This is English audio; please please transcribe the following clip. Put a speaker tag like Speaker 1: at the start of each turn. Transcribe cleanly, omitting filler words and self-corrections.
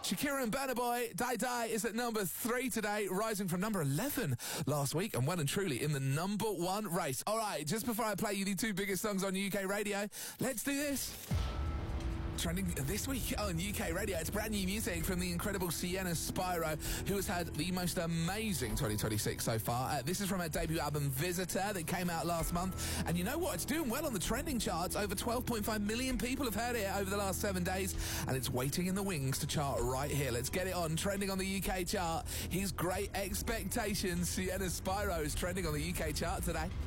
Speaker 1: Shakira and Burna Boy, Die Die is at number 3 today, rising from number 11 last week and well and truly in the number 1 race. All right, just before I play you the 2 biggest songs on UK radio, let's do this. Trending this week on UK radio, it's brand new music from the incredible Sienna Spyro, who has had the most amazing 2026 so far. This is from her debut album Visitor that came out last month, and you know what? It's doing well on the trending charts. Over 12.5 million people have heard it over the last 7 days, and it's waiting in the wings to chart right here. Let's get it on. Trending on the UK chart, here's Great Expectations. Sienna Spyro is trending on the UK chart today.